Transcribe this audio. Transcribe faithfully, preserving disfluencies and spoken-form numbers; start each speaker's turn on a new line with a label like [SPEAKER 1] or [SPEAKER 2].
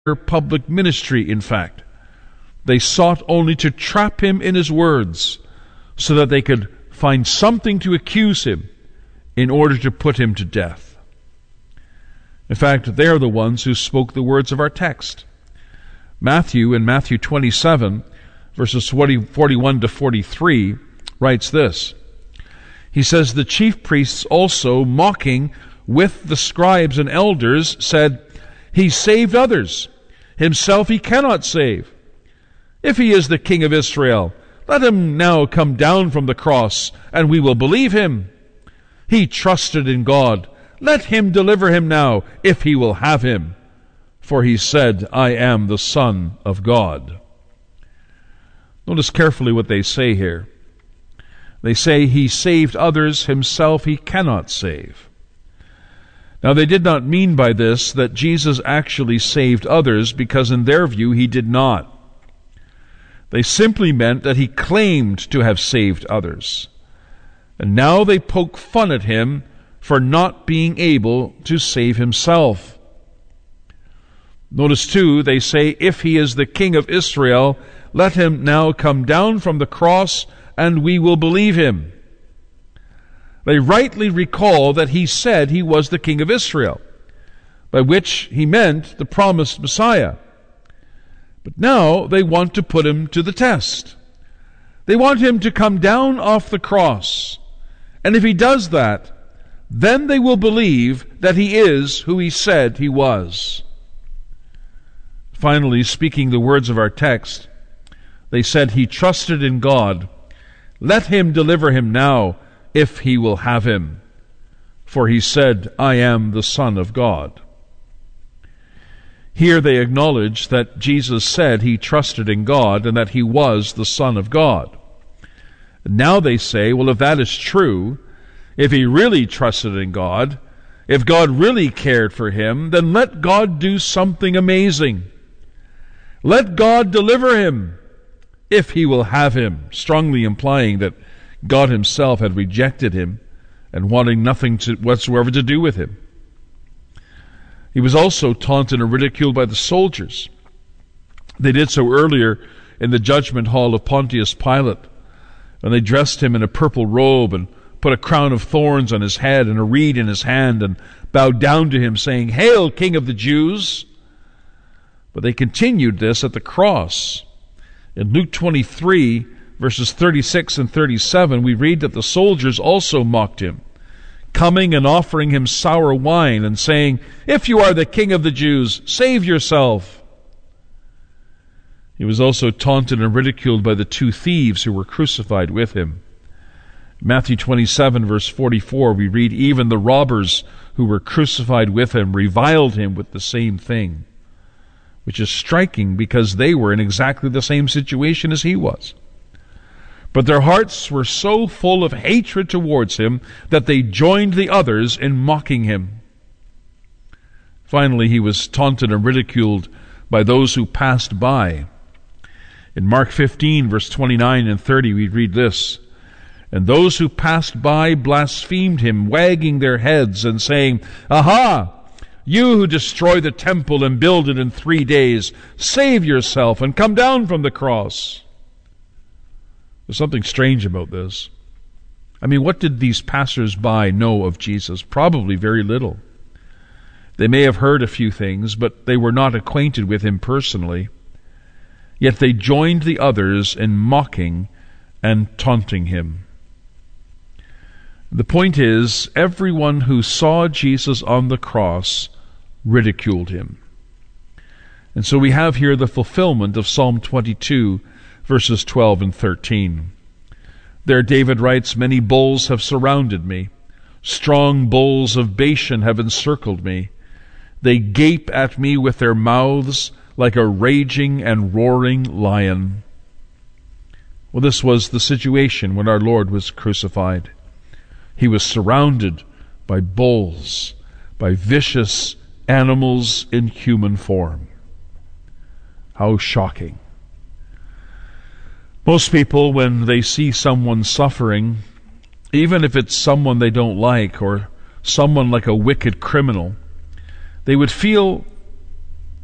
[SPEAKER 1] public ministry, in fact. They sought only to trap him in his words so that they could find something to accuse him in order to put him to death. In fact, they are the ones who spoke the words of our text. Matthew, in Matthew twenty-seven, verses forty-one to forty-three, writes this. He says, "The chief priests also, mocking with the scribes and elders, said, 'He saved others. Himself he cannot save. If he is the King of Israel, let him now come down from the cross, and we will believe him. He trusted in God. Let him deliver him now, if he will have him. For he said, I am the Son of God.'" Notice carefully what they say here. They say, "He saved others, himself he cannot save." Now, they did not mean by this that Jesus actually saved others, because in their view he did not. They simply meant that he claimed to have saved others. And now they poke fun at him for not being able to save himself. Notice too, they say, "If he is the King of Israel, let him now come down from the cross, and we will believe him." They rightly recall that he said he was the King of Israel, by which he meant the promised Messiah. But now they want to put him to the test. They want him to come down off the cross. And if he does that, then they will believe that he is who he said he was. Finally, speaking the words of our text, they said, "He trusted in God. Let him deliver him now, if he will have him. For he said, I am the Son of God." Here they acknowledge that Jesus said he trusted in God and that he was the Son of God. Now they say, well, if that is true, if he really trusted in God, if God really cared for him, then let God do something amazing. Let God deliver him, if he will have him, strongly implying that God himself had rejected him and wanting nothing to, whatsoever to do with him. He was also taunted and ridiculed by the soldiers. They did so earlier in the judgment hall of Pontius Pilate, and they dressed him in a purple robe and put a crown of thorns on his head and a reed in his hand and bowed down to him, saying, "Hail, King of the Jews!" But they continued this at the cross. In Luke twenty-three, verses thirty-six and thirty-seven, we read that the soldiers also mocked him, coming and offering him sour wine and saying, "If you are the King of the Jews, save yourself." He was also taunted and ridiculed by the two thieves who were crucified with him. Matthew twenty-seven, verse forty-four, we read, "Even the robbers who were crucified with him reviled him with the same thing," which is striking because they were in exactly the same situation as he was. But their hearts were so full of hatred towards him that they joined the others in mocking him. Finally, he was taunted and ridiculed by those who passed by. In Mark fifteen, verse twenty-nine and thirty, we read this, "And those who passed by blasphemed him, wagging their heads and saying, 'Aha! You who destroy the temple and build it in three days, save yourself and come down from the cross.'" There's something strange about this. I mean, what did these passers-by know of Jesus? Probably very little. They may have heard a few things, but they were not acquainted with him personally. Yet they joined the others in mocking and taunting him. The point is, everyone who saw Jesus on the cross ridiculed him. And so we have here the fulfillment of Psalm twenty-two, verses twelve and thirteen. There David writes, "Many bulls have surrounded me. Strong bulls of Bashan have encircled me. They gape at me with their mouths like a raging and roaring lion." Well, this was the situation when our Lord was crucified. He was surrounded by bulls, by vicious animals in human form. How shocking. Most people, when they see someone suffering, even if it's someone they don't like or someone like a wicked criminal, they would feel